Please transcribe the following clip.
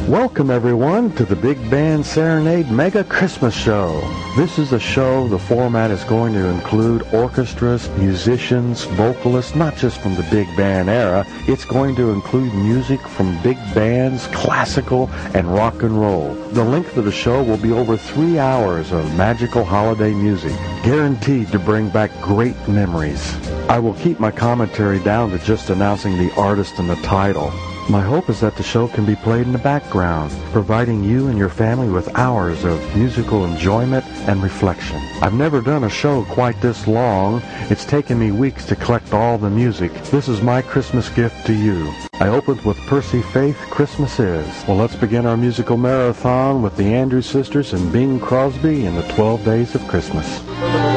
Welcome everyone to the Big Band Serenade Mega Christmas Show. This is a show, the format is going to include orchestras, musicians, vocalists, not just from the big band era. It's going to include music from big bands, classical, and rock and roll. The length of the show will be over 3 hours of magical holiday music, guaranteed to bring back great memories. I will keep my commentary down to just announcing the artist and the title. My hope is that the show can be played in the background, providing you and your family with hours of musical enjoyment and reflection. I've never done a show quite this long. It's taken me weeks to collect all the music. This is my Christmas gift to you. I opened with Percy Faith, Christmas Is. Well, let's begin our musical marathon with the Andrews Sisters and Bing Crosby in the 12 Days of Christmas.